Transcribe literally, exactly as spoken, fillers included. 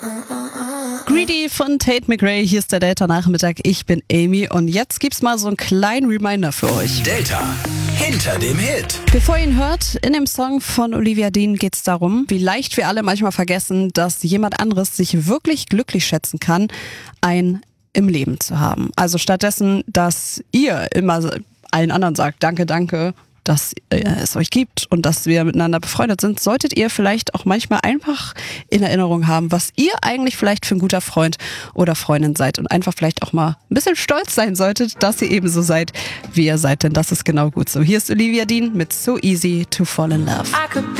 Greedy von Tate McRae, hier ist der Delta-Nachmittag, ich bin Amy und jetzt gibt's mal so einen kleinen Reminder für euch. Delta, hinter dem Hit. Bevor ihr ihn hört, in dem Song von Olivia Dean geht's darum, wie leicht wir alle manchmal vergessen, dass jemand anderes sich wirklich glücklich schätzen kann, ein im Leben zu haben. Also stattdessen, dass ihr immer allen anderen sagt, danke, danke, dass es euch gibt und dass wir miteinander befreundet sind, solltet ihr vielleicht auch manchmal einfach in Erinnerung haben, was ihr eigentlich vielleicht für ein guter Freund oder Freundin seid und einfach vielleicht auch mal ein bisschen stolz sein solltet, dass ihr ebenso seid, wie ihr seid, denn das ist genau gut so. Hier ist Olivia Dean mit So Easy to Fall in Love.